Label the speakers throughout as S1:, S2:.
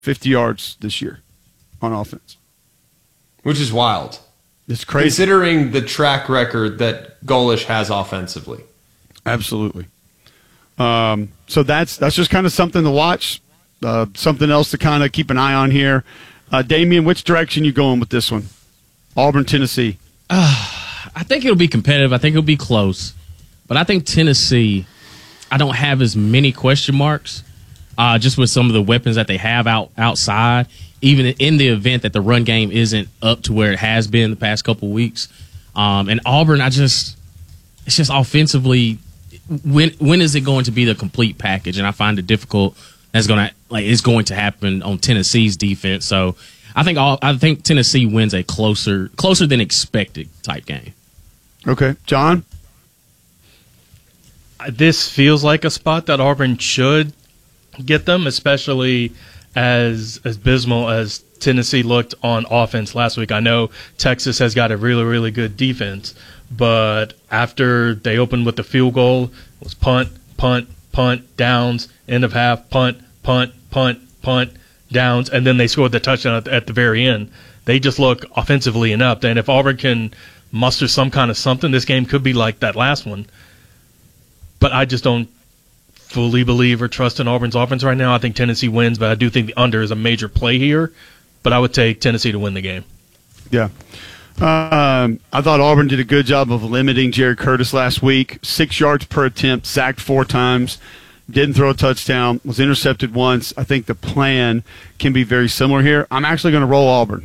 S1: 50 yards this year on offense.
S2: Which is wild.
S1: It's crazy.
S2: Considering the track record that Golesh has offensively.
S1: Absolutely. So that's just kind of something to watch, something else to kind of keep an eye on here. Damian, which direction you going with this one? Auburn, Tennessee.
S3: I think it'll be competitive. I think it'll be close. But I think Tennessee, I don't have as many question marks just with some of the weapons that they have outside, even in the event that the run game isn't up to where it has been the past couple of weeks. And Auburn, it's just offensively, when is it going to be the complete package? And I find it difficult. It's going to happen on Tennessee's defense. So I think Tennessee wins a closer than expected type game.
S1: Okay, John.
S4: This feels like a spot that Auburn should get them, especially as abysmal as Tennessee looked on offense last week. I know Texas has got a really, really good defense, but after they opened with the field goal, it was punt, punt, punt, downs, end of half, punt, punt, punt, punt, downs, and then they scored the touchdown at the very end. They just look offensively inept, and if Auburn can muster some kind of something, this game could be like that last one. But I just don't fully believe or trust in Auburn's offense right now. I think Tennessee wins, but I do think the under is a major play here. But I would take Tennessee to win the game.
S1: Yeah. I thought Auburn did a good job of limiting Jared Curtis last week. 6 yards per attempt, sacked 4 times, didn't throw a touchdown, was intercepted once. I think the plan can be very similar here. I'm actually going to roll Auburn.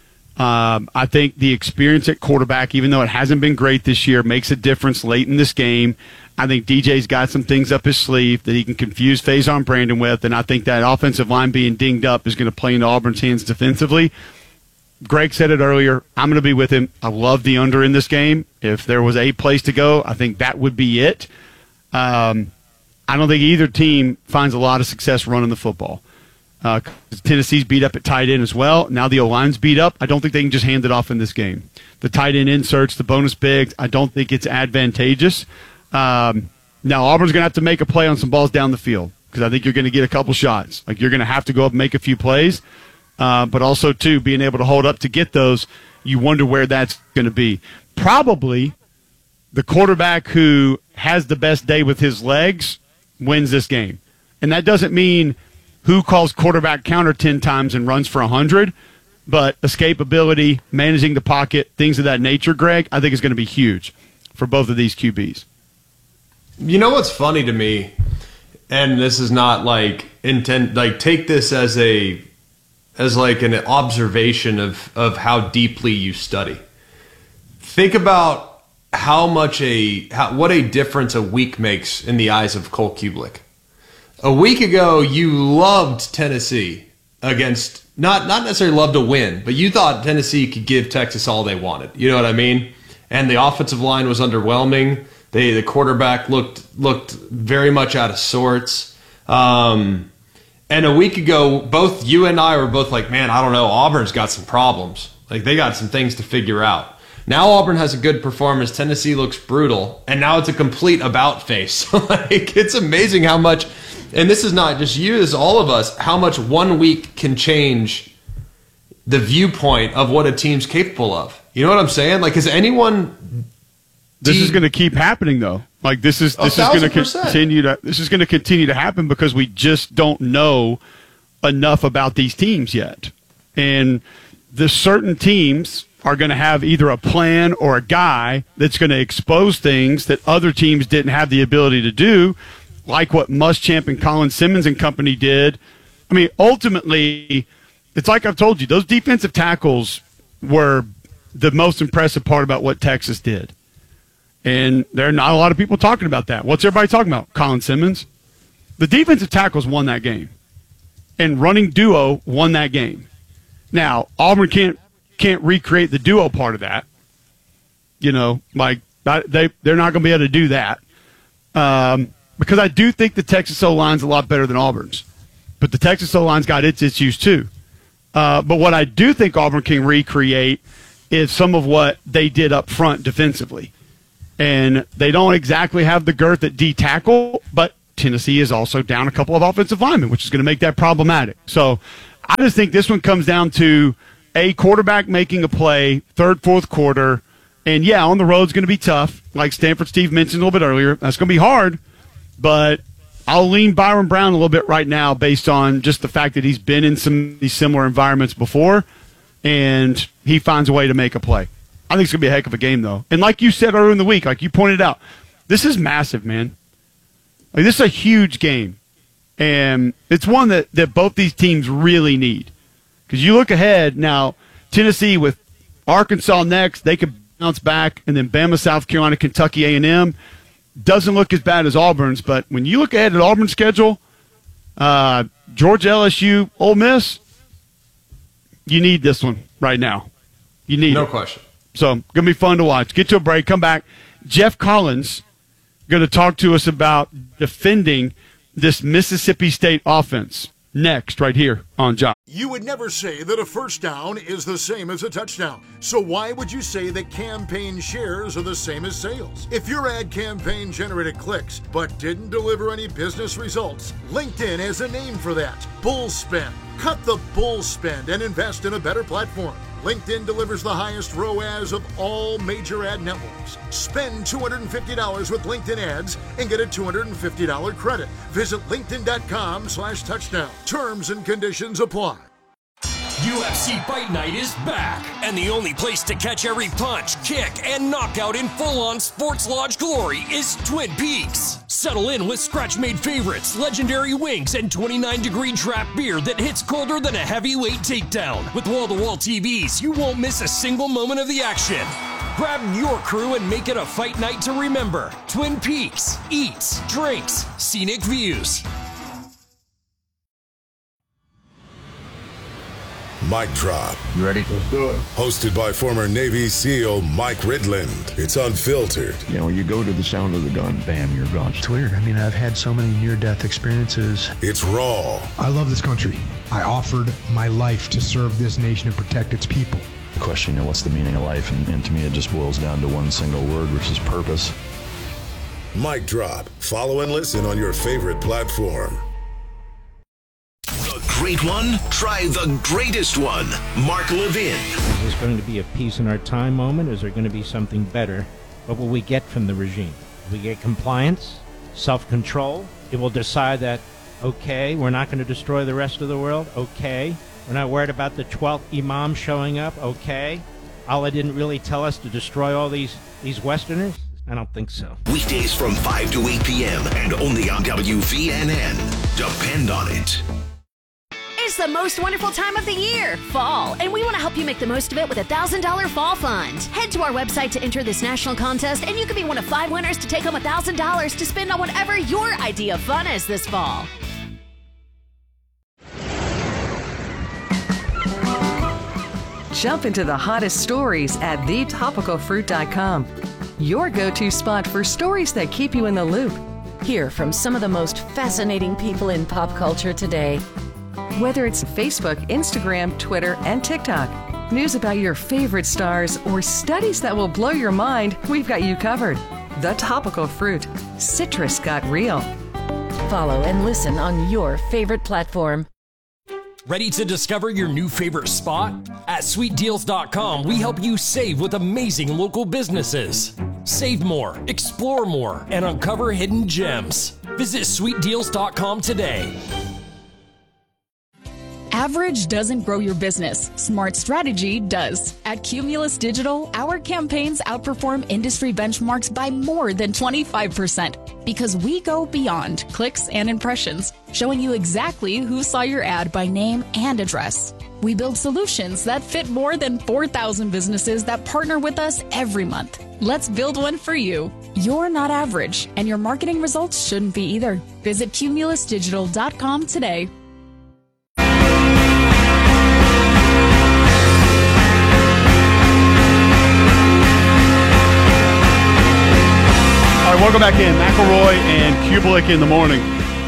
S1: I think the experience at quarterback, even though it hasn't been great this year, makes a difference late in this game. I think DJ's got some things up his sleeve that he can confuse Faison Brandon with, and I think that offensive line being dinged up is going to play into Auburn's hands defensively. Greg said it earlier. I'm going to be with him. I love the under in this game. If there was a place to go, I think that would be it. I don't think either team finds a lot of success running the football. Tennessee's beat up at tight end as well. Now the O-line's beat up. I don't think they can just hand it off in this game. The tight end inserts, the bonus bigs, I don't think it's advantageous. Now Auburn's going to have to make a play on some balls down the field because I think you're going to get a couple shots. Like you're going to have to go up and make a few plays. But also, too, being able to hold up to get those, you wonder where that's going to be. Probably the quarterback who has the best day with his legs wins this game. And that doesn't mean who calls quarterback counter 10 times and runs for 100, but escapability, managing the pocket, things of that nature, Greg, I think is going to be huge for both of these QBs.
S2: You know what's funny to me, and this is not take this as an observation of how deeply you study. Think about what a difference a week makes in the eyes of Cole Kublik. A week ago, you loved Tennessee against not necessarily loved to win, but you thought Tennessee could give Texas all they wanted. You know what I mean? And the offensive line was underwhelming. The quarterback looked very much out of sorts. And a week ago, both you and I were both like, man, I don't know, Auburn's got some problems. Like, they got some things to figure out. Now Auburn has a good performance. Tennessee looks brutal. And now it's a complete about face. It's amazing how much, and this is not just you, this is all of us, how much 1 week can change the viewpoint of what a team's capable of. You know what I'm saying? Like, has anyone...
S1: This is going to keep happening, though. Like this is going to continue to happen because we just don't know enough about these teams yet, and the certain teams are going to have either a plan or a guy that's going to expose things that other teams didn't have the ability to do, like what Muschamp and Colin Simmons and company did. I mean, ultimately, it's like I've told you, those defensive tackles were the most impressive part about what Texas did. And there are not a lot of people talking about that. What's everybody talking about? Colin Simmons. The defensive tackles won that game. And running duo won that game. Now, Auburn can't recreate the duo part of that. You know, like they're not going to be able to do that. Because I do think the Texas O-line's a lot better than Auburn's. But the Texas O-line's got its issues too. But what I do think Auburn can recreate is some of what they did up front defensively. And they don't exactly have the girth at D tackle, but Tennessee is also down a couple of offensive linemen, which is going to make that problematic. So I just think this one comes down to a quarterback making a play, third, fourth quarter. And, yeah, on the road is going to be tough. Like Stanford Steve mentioned a little bit earlier. That's going to be hard. But I'll lean Byron Brown a little bit right now based on just the fact that he's been in some of these similar environments before, and he finds a way to make a play. I think it's going to be a heck of a game, though. And like you said earlier in the week, like you pointed out, this is massive, man. Like, this is a huge game. And it's one that both these teams really need. Because you look ahead now, Tennessee with Arkansas next, they could bounce back, and then Bama, South Carolina, Kentucky, A&M. Doesn't look as bad as Auburn's, but when you look ahead at Auburn's schedule, Georgia, LSU, Ole Miss, you need this one right now. You need
S2: no
S1: it.
S2: question.
S1: So, going to be fun to watch. Get to a break, come back. Jeff Collins going to talk to us about defending this Mississippi State offense next right here on Jock.
S5: You would never say that a first down is the same as a touchdown. So why would you say that campaign shares are the same as sales? If your ad campaign generated clicks but didn't deliver any business results, LinkedIn has a name for that. Bull spend. Cut the bull spend and invest in a better platform. LinkedIn delivers the highest ROAS of all major ad networks. Spend $250 with LinkedIn ads and get a $250 credit. Visit linkedin.com/touchdown. Terms and conditions apply.
S6: UFC Fight Night is back, and the only place to catch every punch, kick, and knockout in full-on Sports Lodge glory is Twin Peaks. Settle in with scratch-made favorites, legendary wings, and 29-degree draft beer that hits colder than a heavyweight takedown. With wall-to-wall TVs, you won't miss a single moment of the action. Grab your crew and make it a fight night to remember. Twin Peaks. Eats, drinks, scenic views.
S7: Mic Drop.
S8: You ready?
S7: Let's do it. Hosted by former Navy SEAL Mike Ridland. It's unfiltered.
S8: You know, you go to the sound of the gun, bam, you're gone.
S9: It's weird. I mean, I've had so many near-death experiences.
S7: It's raw.
S10: I love this country. I offered my life to serve this nation and protect its people.
S8: The question, you know, what's the meaning of life? And to me, it just boils down to one single word, which is purpose.
S7: Mic Drop. Follow and listen on your favorite platform.
S11: Great one? Try the greatest one. Mark Levin.
S12: Is this going to be a peace in our time moment? Is there going to be something better? What will we get from the regime? We get compliance, self-control. It will decide that, okay, we're not going to destroy the rest of the world. Okay. We're not worried about the 12th Imam showing up. Okay. Allah didn't really tell us to destroy all these Westerners. I don't think so.
S11: Weekdays from 5 to 8 p.m. and only on WVNN. Depend on it.
S13: It's the most wonderful time of the year, fall, and we want to help you make the most of it with a $1,000 fall fund. Head to our website to enter this national contest, and you could be one of 5 winners to take home $1,000 to spend on whatever your idea of fun is this fall.
S14: Jump into the hottest stories at thetopicalfruit.com. Your go-to spot for stories that keep you in the loop.
S15: Hear from some of the most fascinating people in pop culture today.
S14: Whether it's Facebook, Instagram, Twitter, and TikTok, news about your favorite stars, or studies that will blow your mind, we've got you covered. The Topical Fruit. Citrus got real.
S15: Follow and listen on your favorite platform.
S6: Ready to discover your new favorite spot? At sweetdeals.com, we help you save with amazing local businesses. Save more, explore more, and uncover hidden gems. Visit sweetdeals.com today.
S16: Average doesn't grow your business. Smart strategy does. At Cumulus Digital, our campaigns outperform industry benchmarks by more than 25% because we go beyond clicks and impressions, showing you exactly who saw your ad by name and address. We build solutions that fit more than 4,000 businesses that partner with us every month. Let's build one for you. You're not average, and your marketing results shouldn't be either. Visit cumulusdigital.com today.
S1: All right, welcome back in. McElroy and Kubelik in the morning.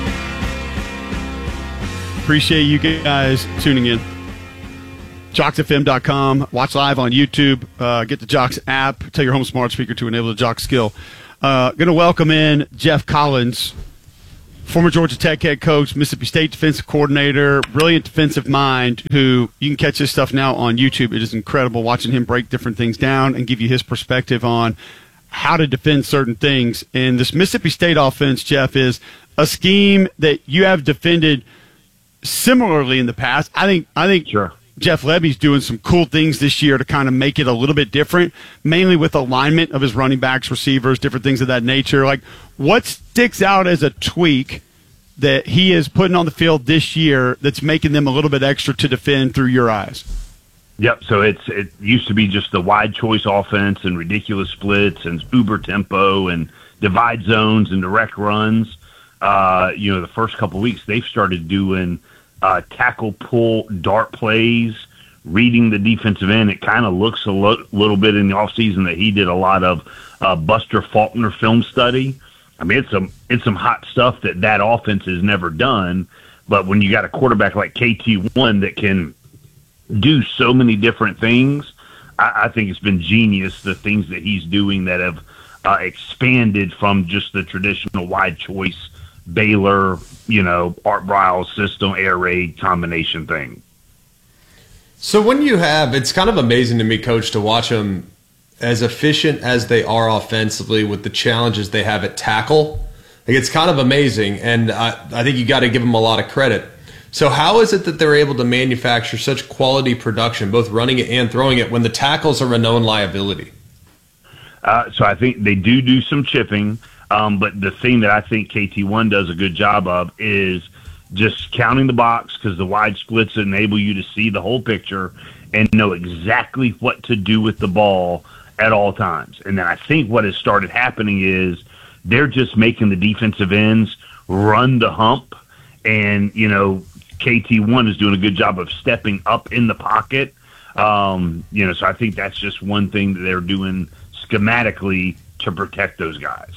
S1: Appreciate you guys tuning in. JocksFM.com. Watch live on YouTube. Get the Jocks app. Tell your home smart speaker to enable the Jocks skill. Going to welcome in Jeff Collins former Georgia Tech head coach, Mississippi State defensive coordinator, brilliant defensive mind who you can catch his stuff now on YouTube. It is incredible watching him break different things down and give you his perspective on how to defend certain things. And this Mississippi State offense, Jeff, is a scheme that you have defended similarly in the past. I think
S17: sure.
S1: Jeff Lebby's doing some cool things this year to kind of make it a little bit different, mainly with alignment of his running backs, receivers, different things of that nature. Like, what sticks out as a tweak that he is putting on the field this year that's making them a little bit extra to defend through your eyes?
S17: Yep. So it used to be just the wide choice offense and ridiculous splits and uber tempo and divide zones and direct runs. The first couple of weeks they've started doing tackle pull dart plays, reading the defensive end. It kind of looks a little bit in the offseason that he did a lot of Buster Faulkner film study. I mean, it's some hot stuff that offense has never done. But when you got a quarterback like KT1 that can do so many different things, I think it's been genius, the things that he's doing that have expanded from just the traditional wide choice Baylor, Art Briles system, air raid combination thing.
S2: So when you have, it's kind of amazing to me, Coach, to watch them as efficient as they are offensively with the challenges they have at tackle. Like, it's kind of amazing, and I think you got to give them a lot of credit. So how is it that they're able to manufacture such quality production, both running it and throwing it, when the tackles are a known liability?
S17: So I think they do some chipping, but the thing that I think KT1 does a good job of is just counting the box, because the wide splits enable you to see the whole picture and know exactly what to do with the ball at all times. And then I think what has started happening is they're just making the defensive ends run the hump, and, KT1 is doing a good job of stepping up in the pocket. So I think that's just one thing that they're doing schematically to protect those guys.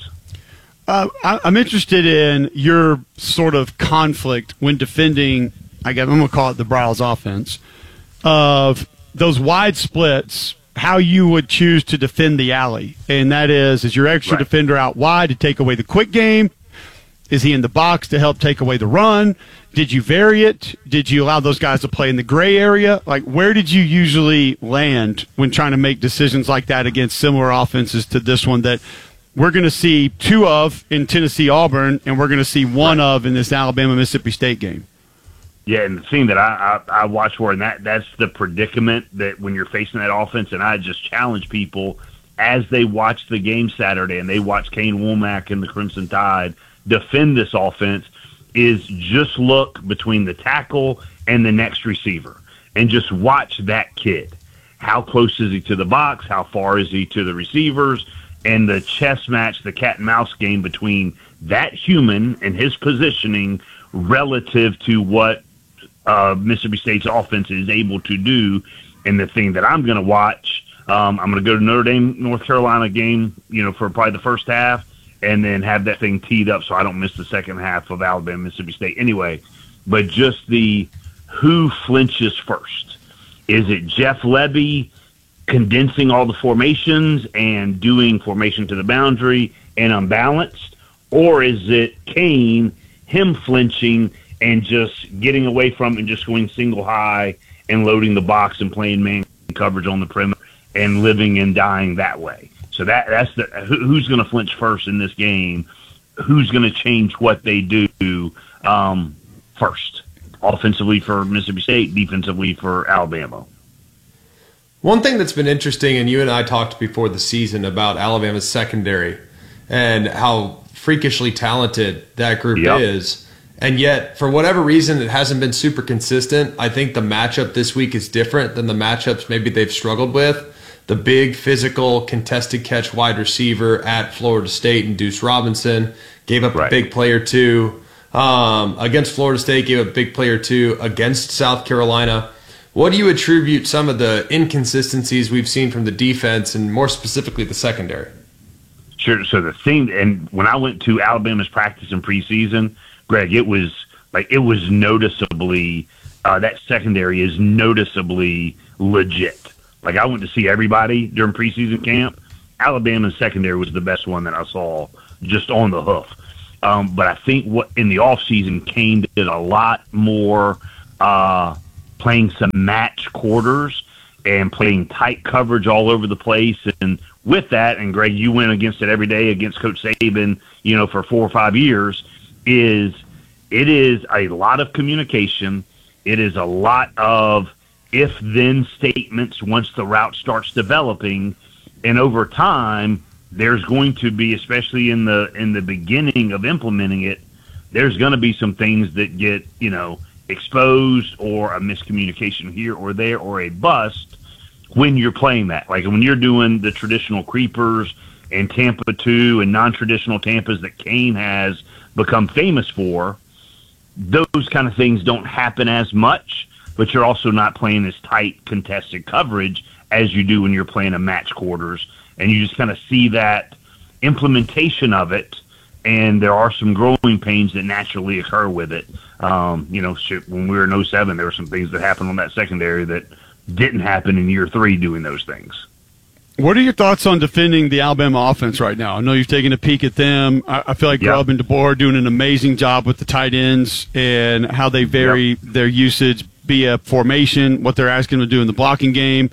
S1: I'm interested in your sort of conflict when defending, I'm going to call it the Briles offense, of those wide splits, how you would choose to defend the alley. And that is your extra defender out wide to take away the quick game? Is he in the box to help take away the run? Did you vary it? Did you allow those guys to play in the gray area? Like, where did you usually land when trying to make decisions like that against similar offenses to this one that we're going to see two of in Tennessee-Auburn, and we're going to see one of in this Alabama-Mississippi State game?
S17: Yeah, and the thing that I watch for, and that's the predicament that when you're facing that offense, and I just challenge people as they watch the game Saturday and they watch Kane Womack and the Crimson Tide defend this offense, is just look between the tackle and the next receiver and just watch that kid. How close is he to the box? How far is he to the receivers? And the chess match, the cat and mouse game between that human and his positioning relative to what Mississippi State's offense is able to do. And the thing that I'm going to watch, I'm going to go to Notre Dame, North Carolina game, for probably the first half, and then have that thing teed up so I don't miss the second half of Alabama, Mississippi State. Anyway, but just the who flinches first. Is it Jeff Lebby condensing all the formations and doing formation to the boundary and unbalanced? Or is it Kane, him flinching and just getting away from it and just going single high and loading the box and playing man coverage on the perimeter and living and dying that way? So that's the who's going to flinch first in this game, who's going to change what they do first, offensively for Mississippi State, defensively for Alabama.
S2: One thing that's been interesting, and you and I talked before the season about Alabama's secondary and how freakishly talented that group is, and yet for whatever reason it hasn't been super consistent. I think the matchup this week is different than the matchups maybe they've struggled with. The big physical contested catch wide receiver at Florida State and Deuce Robinson gave up a big play or two against Florida State, gave up a big play or two against South Carolina. What do you attribute some of the inconsistencies we've seen from the defense and more specifically the secondary?
S17: Sure. So the thing, and when I went to Alabama's practice in preseason, Greg, it was noticeably, that secondary is noticeably legit. Like, I went to see everybody during preseason camp. Alabama's secondary was the best one that I saw just on the hoof. But I think what in the offseason, Kane did a lot more playing some match quarters and playing tight coverage all over the place. And with that, and Greg, you went against it every day against Coach Saban, for 4 or 5 years, it is a lot of communication. It is a lot of if-then statements once the route starts developing. And over time, there's going to be, especially in the beginning of implementing it, there's going to be some things that get, exposed, or a miscommunication here or there, or a bust when you're playing that. Like when you're doing the traditional creepers and Tampa 2 and non-traditional Tampas that Kane has become famous for, those kind of things don't happen as much, but you're also not playing as tight contested coverage as you do when you're playing a match quarters. And you just kind of see that implementation of it, and there are some growing pains that naturally occur with it. When we were in 07, there were some things that happened on that secondary that didn't happen in year 3 doing those things.
S1: What are your thoughts on defending the Alabama offense right now? I know you've taken a peek at them. I feel like Grubb and DeBoer are doing an amazing job with the tight ends and how they vary their usage via formation, what they're asking them to do in the blocking game.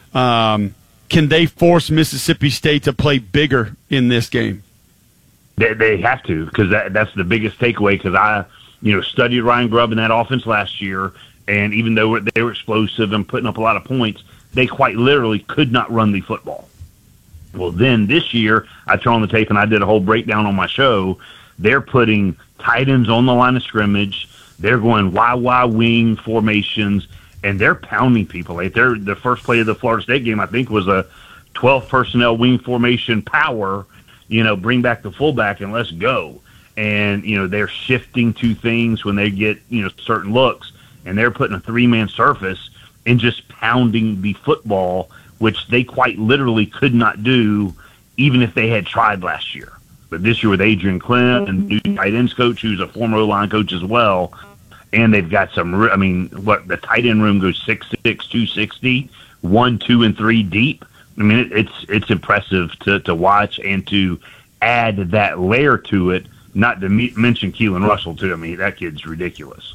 S1: Can they force Mississippi State to play bigger in this game?
S17: They have to, because that's the biggest takeaway, because I studied Ryan Grubb in that offense last year, and even though they were explosive and putting up a lot of points, they quite literally could not run the football. Well, then this year, I turned on the tape and I did a whole breakdown on my show. They're putting tight ends on the line of scrimmage. They're going YY wing formations, and they're pounding people. Like the first play of the Florida State game, I think, was a 12 personnel wing formation power, bring back the fullback and let's go. And, they're shifting to things when they get, certain looks, and they're putting a 3-man surface and just pounding the football, which they quite literally could not do even if they had tried last year. But this year with Adrian Clint and new tight ends coach, who's a former O-line coach as well, and they've got some, the tight end room goes 6'6", 260, 1, 2, and 3 deep. It's impressive to watch and to add that layer to it, not to mention Keelan Russell, too. That kid's ridiculous.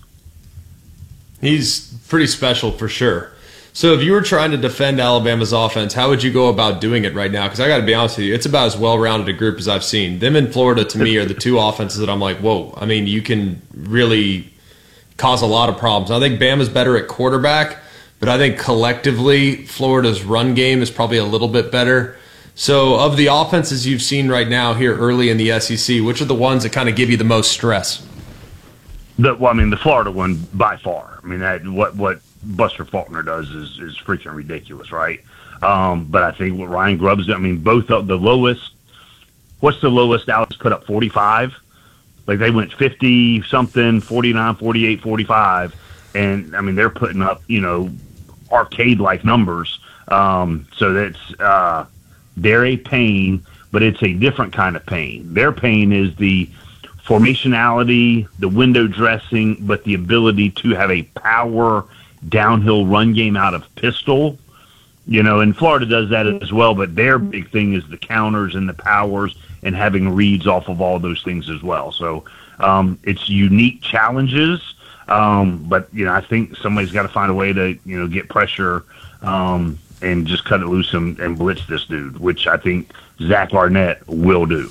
S2: He's pretty special for sure. So if you were trying to defend Alabama's offense, how would you go about doing it right now? Because I got to be honest with you, it's about as well-rounded a group as I've seen. Them in Florida, to me, are the two offenses that I'm like, whoa. You can really cause a lot of problems. I think Bama's better at quarterback, but I think collectively Florida's run game is probably a little bit better. So of the offenses you've seen right now here early in the SEC, which are the ones that kind of give you the most stress?
S17: The Florida one by far. What Buster Faulkner does is freaking ridiculous, right? But I think what Ryan Grubb's done, both of the lowest. What's the lowest Dallas put up? 45. Like they went 50-something, 49, 48, 45, and they're putting up arcade-like numbers. So that's they're a pain, but it's a different kind of pain. Their pain is the formationality, the window dressing, but the ability to have a power downhill run game out of pistol. And Florida does that as well, but their big thing is the counters and the powers and having reads off of all those things as well. So it's unique challenges, but I think somebody's got to find a way to get pressure and just cut it loose and blitz this dude, which I think Zach Arnett will do.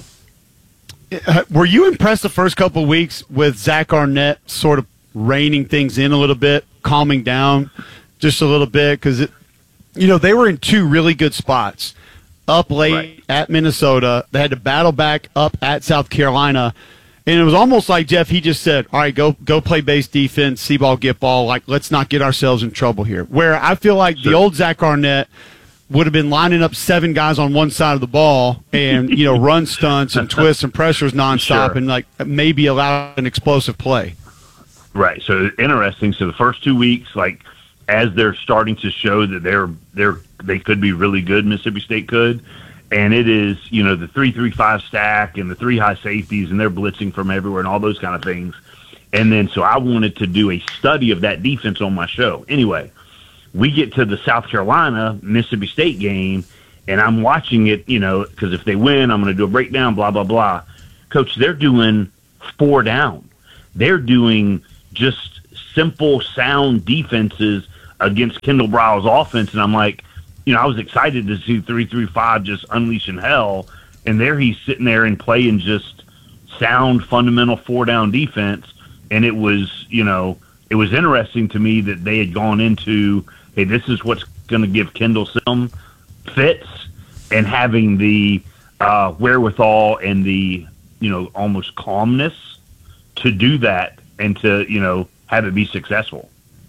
S1: Were you impressed the first couple of weeks with Zach Arnett sort of reining things in a little bit, calming down just a little bit? Because, they were in 2 really good spots. Up late at Minnesota. They had to battle back up at South Carolina. And it was almost like, Jeff, he just said, all right, go play base defense, see ball, get ball. Like, let's not get ourselves in trouble here. Where I feel like the old Zach Arnett would have been lining up 7 guys on one side of the ball and, run stunts and twists and pressures nonstop and, like, maybe allow an explosive play.
S17: Right. So, interesting. So, the first 2 weeks, like, as they're starting to show that they could be really good, Mississippi State could, and it is, the 3-3-5 stack and the 3 high safeties, and they're blitzing from everywhere and all those kind of things. And then, so I wanted to do a study of that defense on my show. Anyway, we get to the South Carolina Mississippi State game, and I'm watching it, because if they win, I'm going to do a breakdown, blah, blah, blah. Coach, they're doing four down. They're doing just simple, sound defenses against Kendall Briles' offense, and I'm like, I was excited to see 3-3-5 just unleashing hell, and there he's sitting there and playing just sound, fundamental four-down defense, and it was, it was interesting to me that they had gone into, hey, this is what's going to give Kendall some fits, and having the wherewithal and the, almost calmness to do that and to, have it be successful.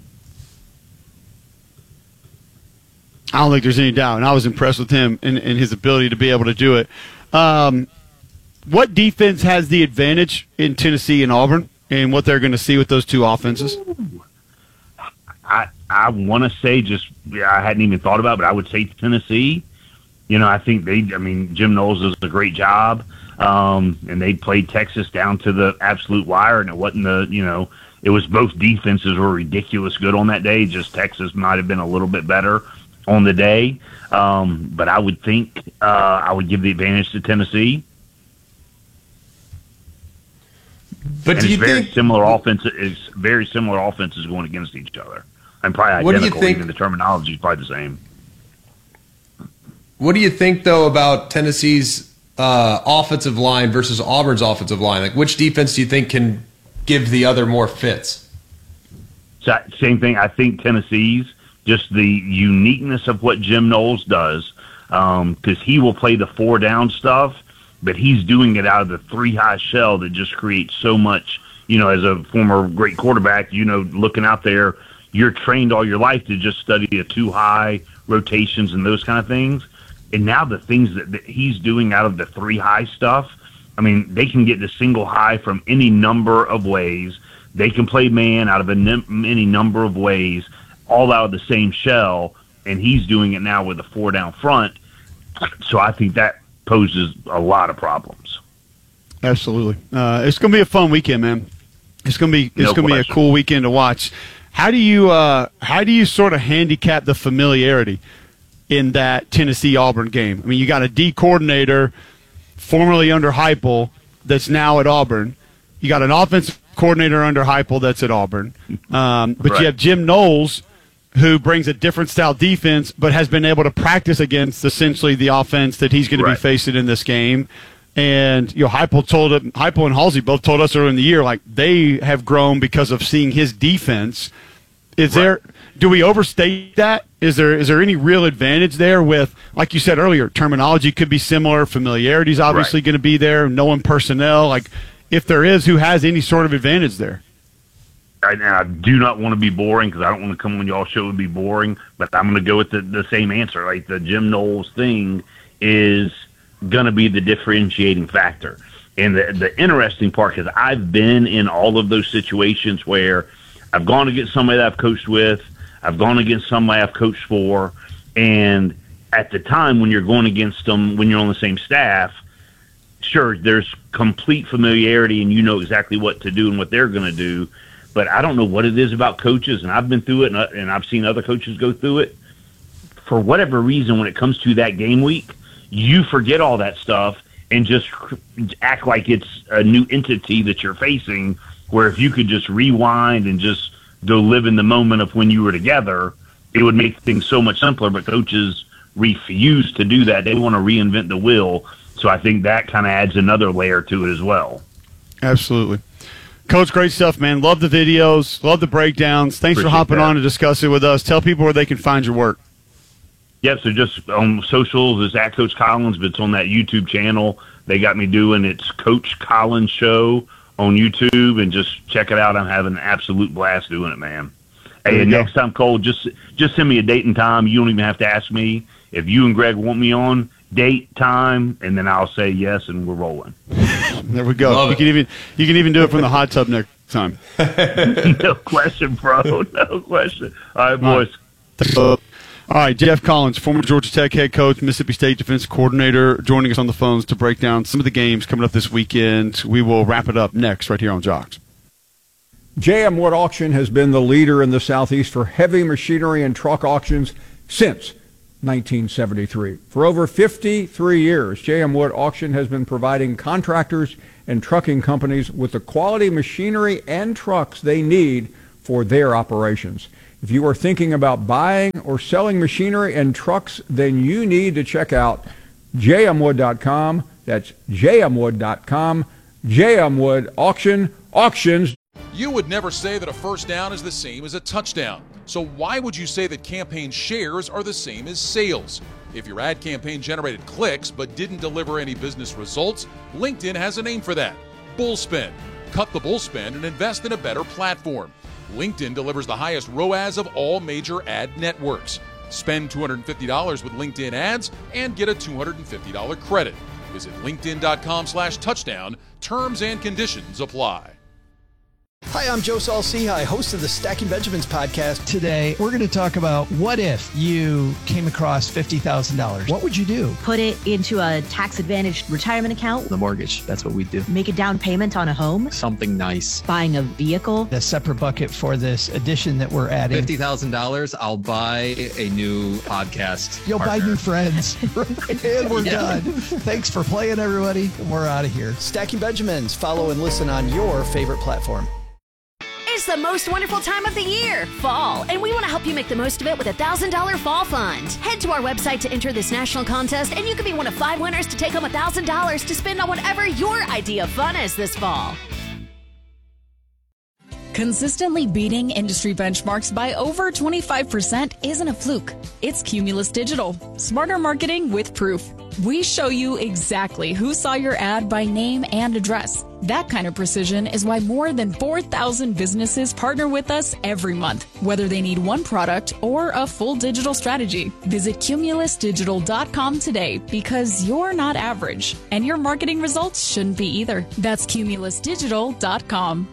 S1: I don't think there's any doubt, and I was impressed with him and his ability to be able to do it. What defense has the advantage in Tennessee and Auburn, and what they're going to see with those two offenses?
S17: I want to say I hadn't even thought about it, but I would say Tennessee. I think Jim Knowles does a great job, and they played Texas down to the absolute wire, and it wasn't it was both defenses were ridiculous good on that day. Just Texas might have been a little bit better on the day, but I would think I would give the advantage to Tennessee.
S2: But
S17: and
S2: do you
S17: very
S2: think
S17: similar offenses going against each other? And probably identical.
S2: What do you think?
S17: Even the terminology is probably the same.
S2: What do you think though about Tennessee's offensive line versus Auburn's offensive line? Like, which defense do you think can give the other more fits?
S17: So, same thing. I think Tennessee's. Just the uniqueness of what Jim Knowles does, because he will play the four down stuff, but he's doing it out of the three high shell that just creates so much. As a former great quarterback, looking out there, you're trained all your life to just study the two high rotations and those kind of things. And now the things that he's doing out of the three high stuff, they can get the single high from any number of ways. They can play man out of any number of ways, all out of the same shell, and he's doing it now with a four down front. So I think that poses a lot of problems.
S1: Absolutely. It's going to be a fun weekend, man. It's going to be a cool weekend to watch. How do you sort of handicap the familiarity in that Tennessee-Auburn game? You got a D coordinator formerly under Heupel that's now at Auburn. You got an offensive coordinator under Heupel that's at Auburn. But right. You have Jim Knowles, who brings a different style defense, but has been able to practice against essentially the offense that he's going to be facing in this game. And Heupel and Halsey both told us earlier in the year, like, they have grown because of seeing his defense. Do we overstate that? Is there any real advantage there with, like you said earlier, terminology could be similar, familiarity is obviously going to be there, knowing personnel. Like, if there is, who has any sort of advantage there?
S17: I do not want to be boring, because I don't want to come on y'all show and be boring, but I'm going to go with the same answer. Like, the Jim Knowles thing is going to be the differentiating factor. And the interesting part, because I've been in all of those situations where I've gone against somebody that I've coached with, I've gone against somebody I've coached for, and at the time when you're going against them, when you're on the same staff, sure, there's complete familiarity and you know exactly what to do and what they're going to do. But I don't know what it is about coaches, and I've been through it, and I've seen other coaches go through it. For whatever reason, when it comes to that game week, you forget all that stuff and just act like it's a new entity that you're facing, where if you could just rewind and just go live in the moment of when you were together, it would make things so much simpler. But coaches refuse to do that. They want to reinvent the wheel. So I think that kind of adds another layer to it as well.
S1: Absolutely. Coach, great stuff, man. Love the videos. Love the breakdowns. Thanks for hopping on to discuss it with us. Tell people where they can find your work.
S17: Yep, so just on socials, it's at Coach Collins, but it's on that YouTube channel they got me doing. It's Coach Collins Show on YouTube, and just check it out. I'm having an absolute blast doing it, man. Hey, and next time, Cole, just send me a date and time. You don't even have to ask me. If you and Greg want me on, date, time, and then I'll say yes, and we're rolling.
S1: There we go. You can even do it from the hot tub next time.
S17: No question, bro. No question. All right, boys.
S1: All right, Jeff Collins, former Georgia Tech head coach, Mississippi State defensive coordinator, joining us on the phones to break down some of the games coming up this weekend. We will wrap it up next right here on Jocks.
S18: J.M. Wood Auction has been the leader in the Southeast for heavy machinery and truck auctions since 1973. For over 53 years, J.M. Wood Auction has been providing contractors and trucking companies with the quality machinery and trucks they need for their operations. If you are thinking about buying or selling machinery and trucks, then you need to check out jmwood.com. That's jmwood.com. JM Wood Auction. Auctions.
S19: You would never say that a first down is the same as a touchdown. So why would you say that campaign shares are the same as sales? If your ad campaign generated clicks but didn't deliver any business results, LinkedIn has a name for that: bullspend. Cut the bullspend and invest in a better platform. LinkedIn delivers the highest ROAS of all major ad networks. Spend $250 with LinkedIn ads and get a $250 credit. Visit linkedin.com/touchdown. Terms and conditions apply.
S20: Hi, I'm Joe Saul-Sehy, host of the Stacking Benjamins podcast. Today, we're going to talk about what if you came across $50,000. What would you do?
S21: Put it into a tax-advantaged retirement account.
S22: The mortgage, that's what we do.
S21: Make a down payment on a home.
S22: Something nice.
S21: Buying a vehicle.
S20: A separate bucket for this addition that we're adding.
S22: $50,000, I'll buy a new podcast
S20: You'll
S22: partner.
S20: buy new friends. And we're done. Thanks for playing, everybody. We're out of here. Stacking Benjamins. Follow and listen on your favorite platform.
S13: It's the most wonderful time of the year, fall, and we want to help you make the most of it with a $1,000 fall fund. Head to our website to enter this national contest, and you could be one of 5 winners to take home $1,000 to spend on whatever your idea of fun is this fall.
S16: Consistently beating industry benchmarks by over 25% isn't a fluke. It's Cumulus Digital. Smarter marketing with proof. We show you exactly who saw your ad by name and address. That kind of precision is why more than 4,000 businesses partner with us every month, whether they need one product or a full digital strategy. Visit cumulusdigital.com today, because you're not average, and your marketing results shouldn't be either. That's cumulusdigital.com.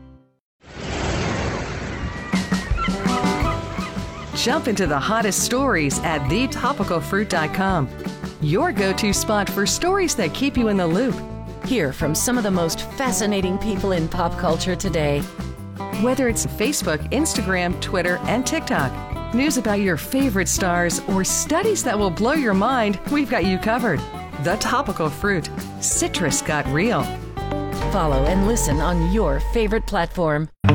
S14: Jump into the hottest stories at thetopicalfruit.com. Your go-to spot for stories that keep you in the loop.
S15: Hear from some of the most fascinating people in pop culture today.
S14: Whether it's Facebook, Instagram, Twitter, and TikTok, news about your favorite stars, or studies that will blow your mind, we've got you covered. The Topical Fruit. Citrus got real.
S15: Follow and listen on your favorite platform.
S1: All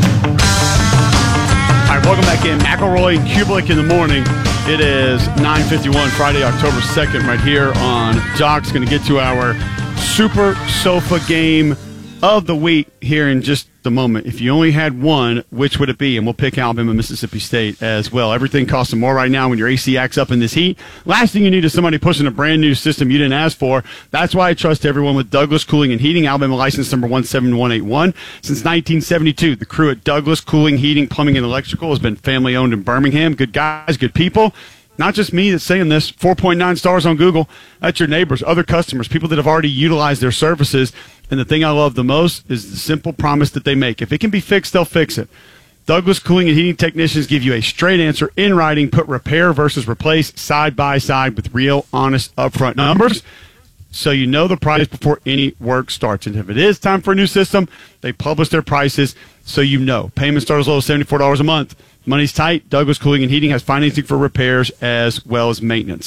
S1: right, welcome back in. McElroy and Kublik in the morning. It is 9:51, Friday, October 2nd, right here on Jock's. Going to get to our Super Sofa game of the week here in just a moment. If you only had one, which would it be? And we'll pick Alabama, Mississippi State as well. Everything costs more right now when your AC acts up in this heat. Last thing you need is somebody pushing a brand new system you didn't ask for. That's why I trust everyone with Douglas Cooling and Heating, Alabama license number 17181. Since 1972, the crew at Douglas Cooling, Heating, Plumbing, and Electrical has been family owned in Birmingham. Good guys, good people. Not just me that's saying this. 4.9 stars on Google. That's your neighbors, other customers, people that have already utilized their services. And the thing I love the most is the simple promise that they make. If it can be fixed, they'll fix it. Douglas Cooling and Heating technicians give you a straight answer in writing, put repair versus replace side by side with real, honest, upfront numbers, so you know the price before any work starts. And if it is time for a new system, they publish their prices so you know. Payments start as low as $74 a month. Money's tight. Douglas Cooling and Heating has financing for repairs as well as maintenance.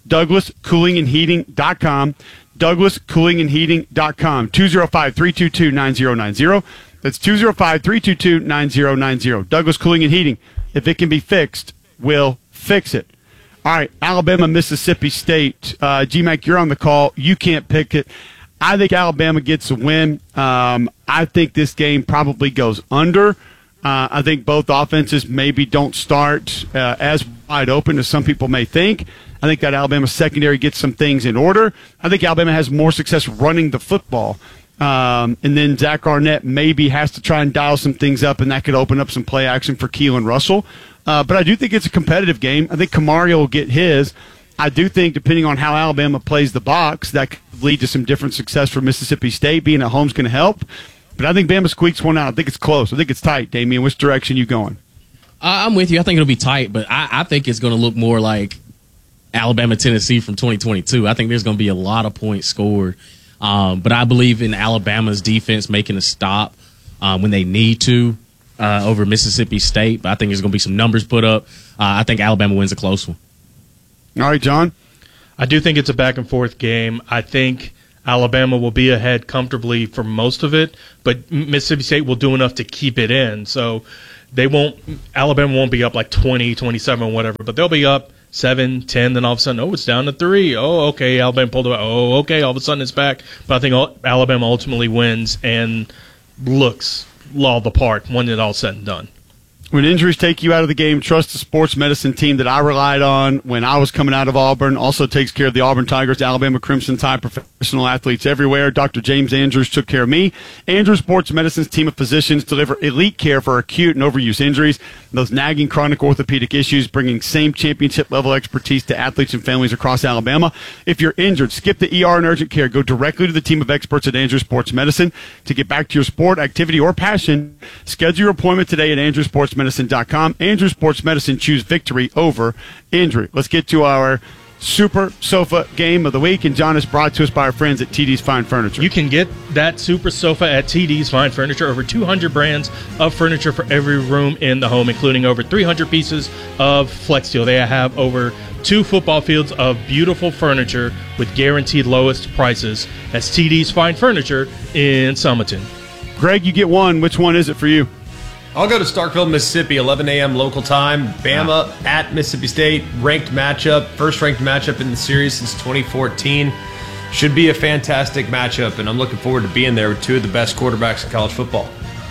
S1: DouglasCoolingandHeating.com. DouglasCoolingandHeating.com. 205-322-9090. That's 205-322-9090. Douglas Cooling and Heating. If it can be fixed, we'll fix it. All right, Alabama, Mississippi State. G-Mac, you're on the call. You can't pick it. I think Alabama gets a win. I think this game probably goes under. I think both offenses maybe don't start as wide open as some people may think. I think that Alabama secondary gets some things in order. I think Alabama has more success running the football. And then Zach Arnett maybe has to try and dial some things up, and that could open up some play action for Keelan Russell. But I do think it's a competitive game. I think Kamario will get his. I do think, depending on how Alabama plays the box, that could lead to some different success for Mississippi State. Being at home is going to help. But I think Bama squeaks one out. I think it's close. I think it's tight. Damian, which direction you going?
S3: I'm with you. I think it'll be tight, but I think it's going to look more like Alabama-Tennessee from 2022. I think there's going to be a lot of points scored. But I believe in Alabama's defense making a stop when they need to over Mississippi State. But I think there's going to be some numbers put up. I think Alabama wins a close one.
S1: All right, John.
S4: I do think it's a back-and-forth game. I think Alabama will be ahead comfortably for most of it, but Mississippi State will do enough to keep it in. So Alabama won't be up like 20, 27, whatever, but they'll be up 7, 10, then all of a sudden, it's down to 3. Oh, okay, Alabama pulled it back. Oh, okay, all of a sudden it's back. But I think Alabama ultimately wins and looks lulled apart when it's all said and done.
S1: When injuries take you out of the game, trust the sports medicine team that I relied on when I was coming out of Auburn. Also takes care of the Auburn Tigers, Alabama Crimson Tide, professional athletes everywhere. Dr. James Andrews took care of me. Andrews Sports Medicine's team of physicians deliver elite care for acute and overuse injuries, those nagging chronic orthopedic issues, bringing same championship-level expertise to athletes and families across Alabama. If you're injured, skip the ER and urgent care. Go directly to the team of experts at Andrews Sports Medicine to get back to your sport, activity, or passion. Schedule your appointment today at andrewsportsmedicine.com. Andrews Sports Medicine, choose victory over injury. Let's get to our Super Sofa Game of the Week, and John is brought to us by our friends at TD's Fine Furniture.
S4: You can get that Super Sofa at TD's Fine Furniture. Over 200 brands of furniture for every room in the home, including over 300 pieces of Flex Steel. They have over 2 football fields of beautiful furniture with guaranteed lowest prices. That's TD's Fine Furniture in Summerton.
S1: Greg, you get one. Which one is it for you?
S2: I'll go to Starkville, Mississippi, 11 a.m. local time. Bama at Mississippi State, ranked matchup, first ranked matchup in the series since 2014. Should be a fantastic matchup, and I'm looking forward to being there with 2 of the best quarterbacks in college football.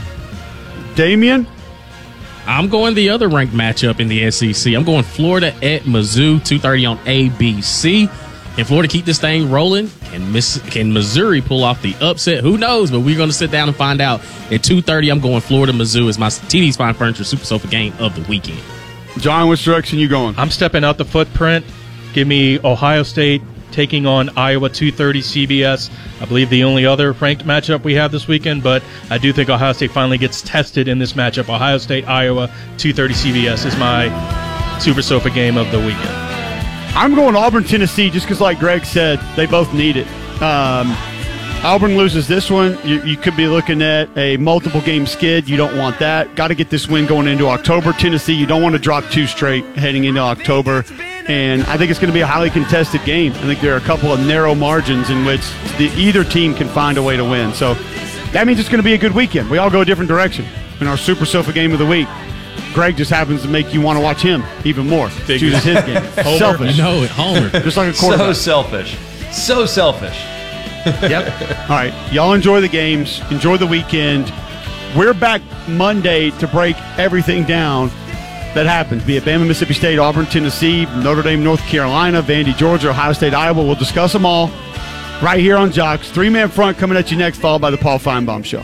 S1: Damian?
S3: I'm going the other ranked matchup in the SEC. I'm going Florida at Mizzou, 2:30 on ABC. Can Florida keep this thing rolling? Can Missouri pull off the upset? Who knows? But we're going to sit down and find out. At 2:30, I'm going Florida Mizzou as my TD's Fine Furniture Super Sofa game of the weekend.
S1: John, which direction you going?
S4: I'm stepping out the footprint. Give me Ohio State taking on Iowa, 2:30 CBS. I believe the only other ranked matchup we have this weekend, but I do think Ohio State finally gets tested in this matchup. Ohio State, Iowa, 2:30 CBS is my Super Sofa game of the weekend.
S1: I'm going Auburn, Tennessee, just because, like Greg said, they both need it. Auburn loses this one, you could be looking at a multiple-game skid. You don't want that. Got to get this win going into October. Tennessee, you don't want to drop 2 straight heading into October. And I think it's going to be a highly contested game. I think there are a couple of narrow margins in which either team can find a way to win. So that means it's going to be a good weekend. We all go a different direction in our Super Sofa game of the week. Greg just happens to make you want to watch him even more. Chooses his game. Selfish.
S3: You know it, Homer.
S1: Just like a quarterback.
S2: So selfish. So selfish.
S1: Yep. All right. Y'all enjoy the games. Enjoy the weekend. We're back Monday to break everything down that happens. Be it Bama, Mississippi State, Auburn, Tennessee, Notre Dame, North Carolina, Vandy, Georgia, Ohio State, Iowa. We'll discuss them all right here on Jocks. 3-man front coming at you next, followed by the Paul Feinbaum Show.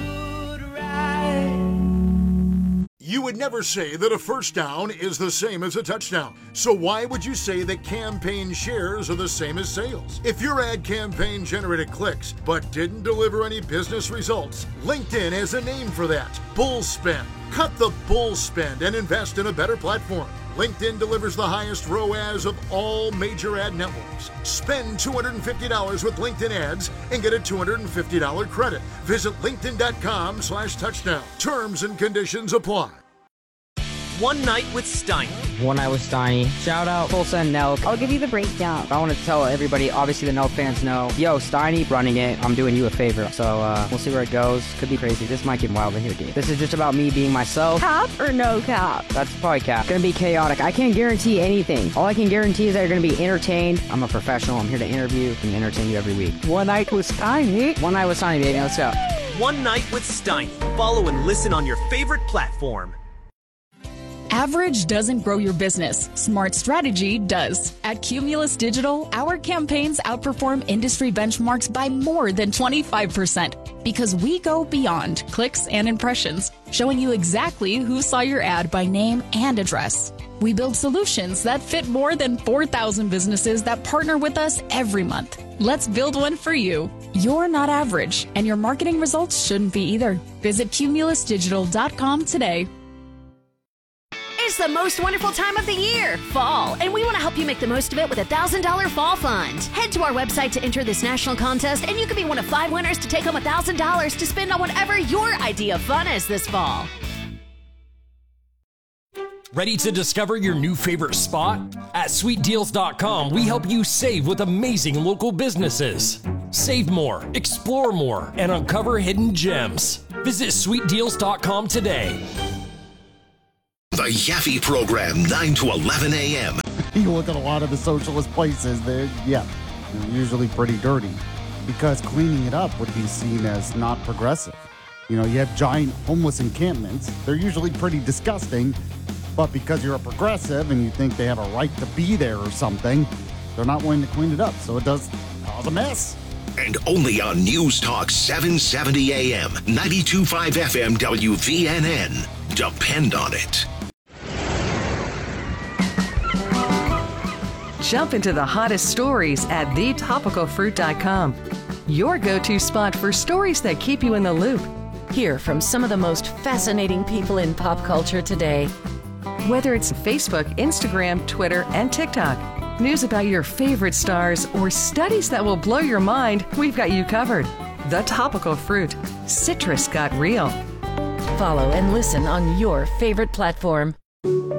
S5: You would never say that a first down is the same as a touchdown. So why would you say that campaign shares are the same as sales? If your ad campaign generated clicks but didn't deliver any business results, LinkedIn has a name for that. Bull spend. Cut the bull spend and invest in a better platform. LinkedIn delivers the highest ROAS of all major ad networks. Spend $250 with LinkedIn ads and get a $250 credit. Visit linkedin.com/touchdown. Terms and conditions apply.
S23: One Night with Steiny.
S24: One Night with Steiny. Shout out Tulsa and Nelk.
S25: I'll give you the breakdown.
S24: I want to tell everybody, obviously the Nelk fans know, yo, Steiny running it. I'm doing you a favor. So we'll see where it goes. Could be crazy. This might get wild in here, dude. This is just about me being myself.
S25: Cap or no cap?
S24: That's probably cap. It's going to be chaotic. I can't guarantee anything. All I can guarantee is that you're going to be entertained. I'm a professional. I'm here to interview and entertain you every week.
S25: One Night with Steiny.
S24: One Night with Steiny, baby. Let's go.
S23: One Night with Steiny. Follow and listen on your favorite platform.
S16: Average doesn't grow your business. Smart strategy does. At Cumulus Digital, our campaigns outperform industry benchmarks by more than 25% because we go beyond clicks and impressions, showing you exactly who saw your ad by name and address. We build solutions that fit more than 4,000 businesses that partner with us every month. Let's build one for you. You're not average, and your marketing results shouldn't be either. Visit cumulusdigital.com today.
S13: It's the most wonderful time of the year, fall, and we want to help you make the most of it with a $1,000 fall fund. Head to our website to enter this national contest, and you could be one of 5 winners to take home $1,000 to spend on whatever your idea of fun is this fall.
S6: Ready to discover your new favorite spot? At sweetdeals.com, we help you save with amazing local businesses. Save more, explore more, and uncover hidden gems. Visit sweetdeals.com today.
S11: The Yaffe Program, 9 to 11 a.m.
S7: You look at a lot of the socialist places, they're usually pretty dirty because cleaning it up would be seen as not progressive. You know, you have giant homeless encampments. They're usually pretty disgusting, but because you're a progressive and you think they have a right to be there or something, they're not willing to clean it up. So it does cause a mess.
S11: And only on News Talk 770 AM, 92.5 FM WVNN. Depend on it.
S14: Jump into the hottest stories at thetopicalfruit.com. Your go-to spot for stories that keep you in the loop.
S15: Hear from some of the most fascinating people in pop culture today.
S14: Whether it's Facebook, Instagram, Twitter, and TikTok, news about your favorite stars, or studies that will blow your mind, we've got you covered. The Topical Fruit. Citrus got real.
S15: Follow and listen on your favorite platform.